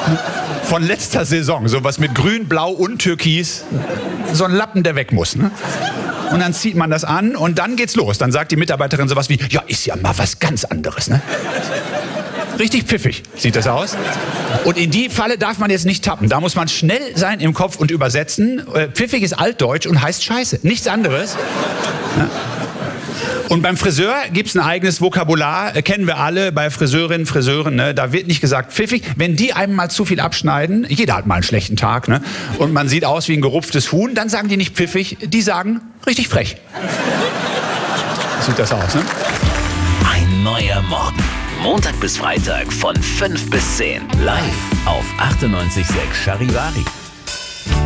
von letzter Saison. Sowas mit Grün, Blau und Türkis. So ein Lappen, der weg muss. Ne? Und dann zieht man das an und dann geht's los. Dann sagt die Mitarbeiterin sowas wie, ja, ist ja mal was ganz anderes. Ne? Richtig pfiffig sieht das aus. Und in die Falle darf man jetzt nicht tappen. Da muss man schnell sein im Kopf und übersetzen. Pfiffig ist altdeutsch und heißt Scheiße. Nichts anderes. Ja. Und beim Friseur gibt's ein eigenes Vokabular, kennen wir alle, bei Friseurinnen, Friseuren, ne? Da wird nicht gesagt pfiffig. Wenn die einem mal zu viel abschneiden, jeder hat mal einen schlechten Tag, ne? Und man sieht aus wie ein gerupftes Huhn, dann sagen die nicht pfiffig, die sagen richtig frech. Sieht das aus, ne? Ein neuer Morgen. Montag bis Freitag von 5 bis 10. Live auf 98.6 Charivari.